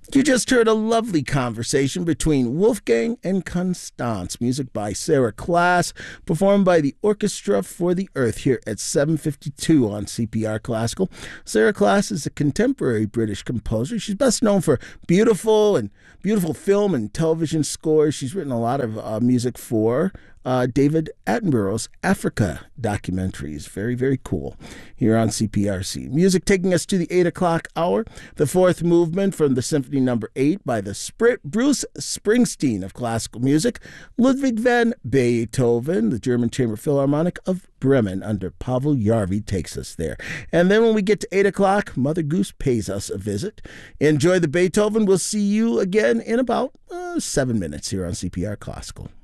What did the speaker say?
You just heard a lovely conversation between Wolfgang and Constance. Music by Sarah Class, performed by the Orchestra for the Earth here at 7:52 on CPR Classical. Sarah Class is a contemporary British composer. She's best known for beautiful film and television scores. She's written a lot of music for David Attenborough's Africa documentaries. Very, very cool here on CPRC. Music taking us to the 8 o'clock hour. The fourth movement from the Symphony Number 8 by the Bruce Springsteen of classical music. Ludwig van Beethoven, the German Chamber Philharmonic of Bremen under Pavel Jarvi takes us there. And then when we get to 8 o'clock, Mother Goose pays us a visit. Enjoy the Beethoven. We'll see you again in about 7 minutes here on CPR Classical.